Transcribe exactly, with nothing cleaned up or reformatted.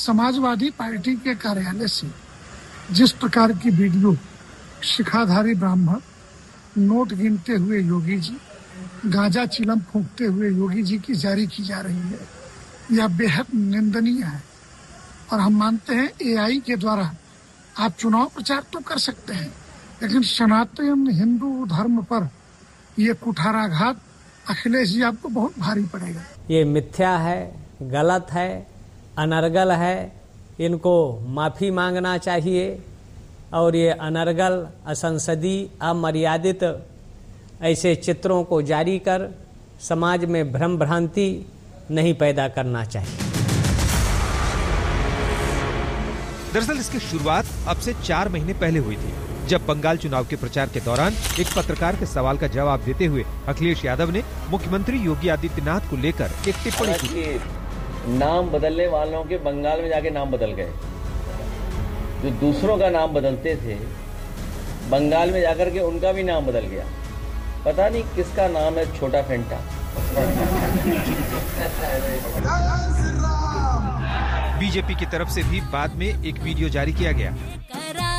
Samajwadi party के कार्यालय से जिस प्रकार की वीडियो शिखाधारी ब्राह्मण, नोट गिनते हुए योगी जी, गांजा चिलम फूंकते हुए योगी जी की जारी की जा रही है, यह बेहद निंदनीय है। और हम मानते हैं एआई के द्वारा आप चुनाव प्रचार तो कर सकते हैं, लेकिन सनातन हिंदू धर्म पर यह कुठाराघात अखिलेश जी आपको बहुत भारी पड़ेगा। ये मिथ्या है, गलत है, अनर्गल है, इनको माफी मांगना चाहिए और ये अनर्गल, असंसदीय, अमर्यादित ऐसे चित्रों को जारी कर समाज में भ्रम भ्रांति नहीं पैदा करना चाहिए। दरअसल इसकी शुरुआत अब से चार महीने पहले हुई थी, जब बंगाल चुनाव के प्रचार के दौरान एक पत्रकार के सवाल का जवाब देते हुए अखिलेश यादव ने मुख्यमंत्री योगी आदित्यनाथ को लेकर एक टिप्पणी की। नाम बदलने वालों के बंगाल में जाके नाम बदल गए, जो दूसरों का नाम बदलते थे बंगाल में जाकर के उनका भी नाम बदल गया। पता नहीं किसका नाम है छोटा फेंटा। बीजेपी की तरफ से भी बाद में एक वीडियो जारी किया गया।